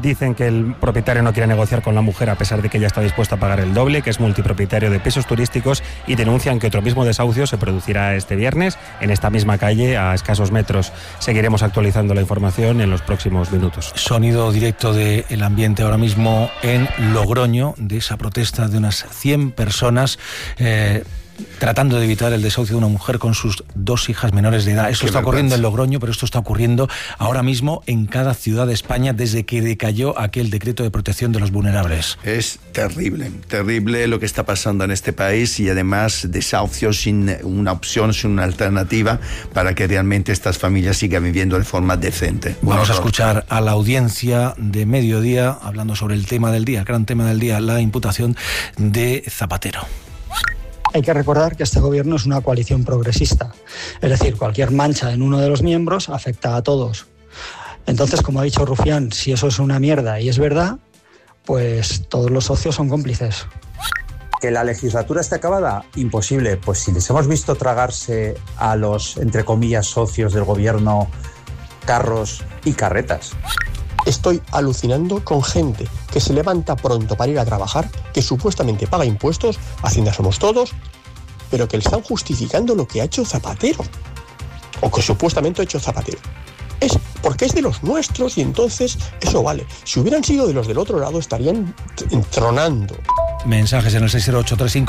Dicen que el propietario no quiere negociar con la mujer a pesar de que ella está dispuesta a pagar el doble, que es multipropietario de pisos turísticos, y denuncian que otro mismo desahucio se producirá este viernes en esta misma calle a escasos metros. Seguiremos actualizando la información en los próximos minutos. Sonido directo del ambiente ahora mismo en Logroño, de esa protesta de unas 100 personas tratando de evitar el desahucio de una mujer con sus 2 hijas menores de edad. Esto está ocurriendo en Logroño, pero esto está ocurriendo ahora mismo en cada ciudad de España desde que decayó aquel decreto de protección de los vulnerables. Es terrible, terrible lo que está pasando en este país, y además desahucios sin una opción, sin una alternativa para que realmente estas familias sigan viviendo de forma decente. Vamos a escuchar a la audiencia de Mediodía hablando sobre el tema del día, el gran tema del día, la imputación de Zapatero. Hay que recordar que este gobierno es una coalición progresista, es decir, cualquier mancha en uno de los miembros afecta a todos. Entonces, como ha dicho Rufián, si eso es una mierda y es verdad, pues todos los socios son cómplices. ¿Que la legislatura esté acabada? Imposible. Pues si les hemos visto tragarse a los, entre comillas, socios del gobierno carros y carretas. Estoy alucinando con gente que se levanta pronto para ir a trabajar, que supuestamente paga impuestos, Hacienda somos todos, pero que le están justificando lo que ha hecho Zapatero, o que supuestamente ha hecho Zapatero. Es porque es de los nuestros y entonces eso vale. Si hubieran sido de los del otro lado estarían entronando. Mensajes en el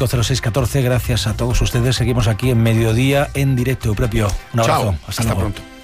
608-350614. Gracias a todos ustedes. Seguimos aquí en Mediodía en directo. Propio. Un abrazo. Chao. Hasta pronto.